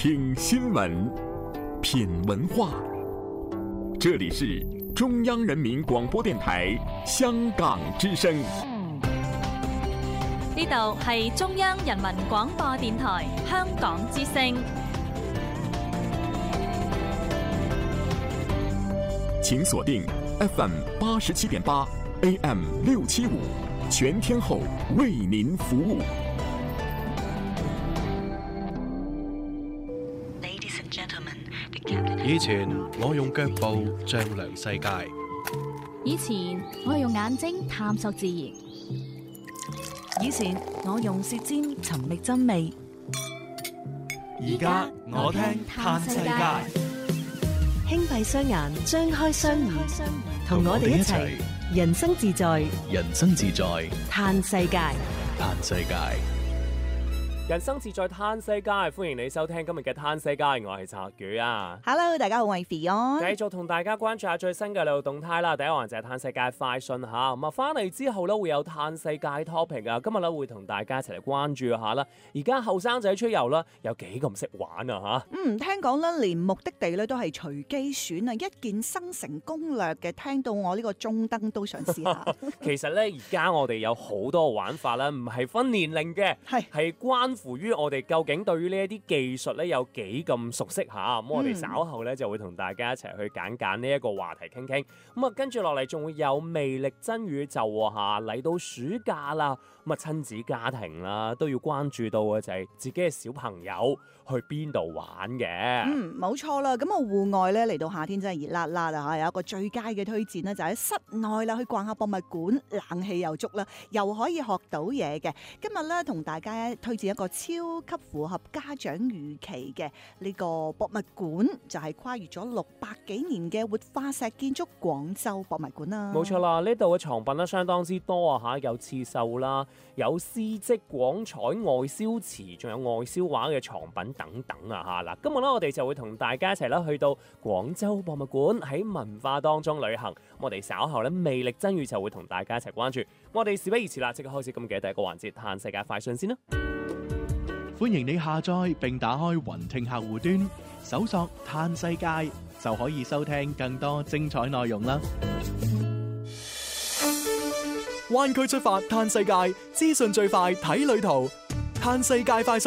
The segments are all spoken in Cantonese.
听新闻，品文化。这里是中央人民廣播電台香港之聲。 呢度係中央人民廣播電台香港之聲。 請鎖定 FM 87.8 AM 675，全天候為您服務。 以前我用腳步丈量世界， 以前我用眼睛探索自然， 以前我用舌尖尋覓真味， 而家我聽嘆世界。 輕閉雙眼，張開雙耳，同我哋一齊人生自在， 人生自在嘆世界， 嘆世界。 人生自在嘆世界，歡迎你收聽今日嘅嘆世界，我係澤宇啊。 Hello， 大家好，我係 Fion。 繼續同大家關注下最新嘅旅遊動態啦。第一環就係嘆世界快訊吓，咁啊翻嚟之後咧會有嘆世界 topic 啊。今日咧會同大家一齊嚟關注下啦。而家後生仔出遊啦，有幾咁識玩啊吓？ 聽講咧連目的地咧都係隨機選啊，一鍵生成攻略嘅。聽到我呢個中燈都想試下。 其實咧而家我哋有好多玩法啦，唔係分年齡嘅，係關乎於我哋究竟對於呢一啲技術咧有幾咁熟悉吓。咁我哋稍後咧就會同大家一齊去揀呢一個話題傾傾。咁啊跟住落嚟仲會有魅力真宇宙吓，嚟到暑假啦，咁啊親子家庭啦都要關注到嘅就係自己嘅小朋友去邊度玩嘅。 冇錯啦。咁啊戶外咧嚟到夏天真係熱辣辣啊吓，有一個最佳嘅推薦咧就喺室內啦，去逛下博物館，冷氣又足啦，又可以學到嘢嘅。今日咧同大家推薦一個超級符合家長預期嘅呢個博物館，就係跨越咗600幾年嘅活化石建築廣州博物館啦。 冇錯啦，呢度嘅藏品咧相當之多啊吓，有刺繡啦，有絲織廣彩外銷瓷，仲有外銷畫嘅藏品等等啊吓。嗱，今日咧我哋就會同大家一齊啦去到廣州博物館，喺文化當中旅行。我哋稍後咧魅力真宇宙會同大家一齊關注。我哋事不宜遲啦，即刻開始今日嘅第一個環節嘆世界快訊先啦。 歡迎你下載並打開雲聽客戶端，搜索嘆世界就可以收聽更多精彩內容啦。 灣區出發嘆世界，資訊最快睇旅途，嘆世界快訊。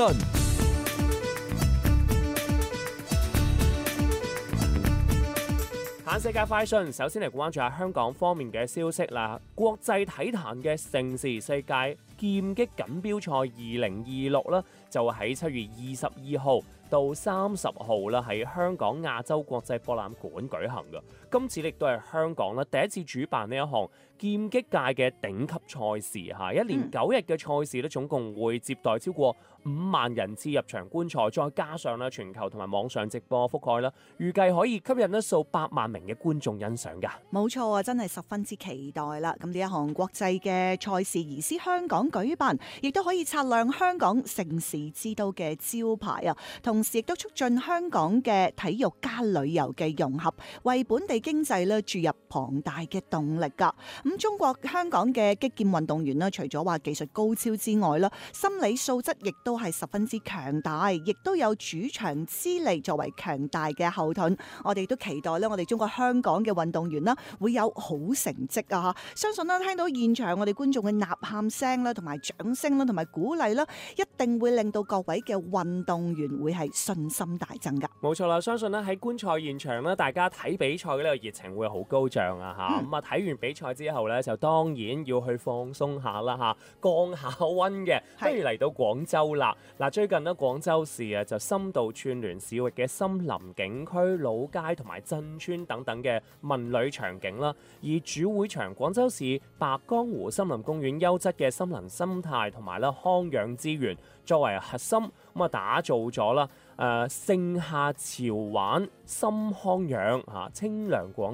嘆世界快訊，首先嚟關注下香港方面嘅消息啦。國際體壇嘅盛事世界劍擊錦標賽2026啦，就喺7月22號到30號啦，喺香港亞洲國際博覽館舉行嘅。今次亦都係香港啦第一次主辦呢一項劍擊界嘅頂級賽事嚇，一連9日嘅賽事咧，總共會接待超過5萬人次入場觀賽，再加上咧全球同埋網上直播覆蓋啦，預計可以吸引數百萬名嘅觀眾欣賞㗎。 冇錯啊，真係十分之期待啦！咁呢一項國際嘅賽事移師香港舉辦，亦都可以擦亮香港城市之都嘅招牌啊！同時亦都促進香港嘅體育加旅遊嘅融合，為本地經濟咧注入龐大嘅動力㗎。咁中國香港嘅擊劍運動員咧，除咗話技術高超之外啦，心理素質亦都係十分之強大，亦都有主場之利作為強大嘅後盾。我哋都期待咧，我哋中國香港嘅運動員啦，會有好成績啊！相信啦，聽到現場我哋觀眾嘅吶喊聲啦，同埋掌聲啦，同埋鼓勵啦，一定會令到各位嘅運動員會係信心大增噶。 冇錯啦，相信咧喺觀賽現場咧，大家睇比賽嘅呢個熱情會好高漲啊吓。咁啊睇完比賽之後咧，就當然要去放鬆下啦吓，降下溫嘅。不如嚟到廣州啦。嗱，最近咧廣州市啊就深度串聯市域嘅森林景區、老街同埋鎮村等等嘅文旅場景啦。而主會場廣州市白江湖森林公園優質嘅森林生態同埋咧康養資源作為核心，咁啊打造咗啦盛夏潮玩深康養清涼廣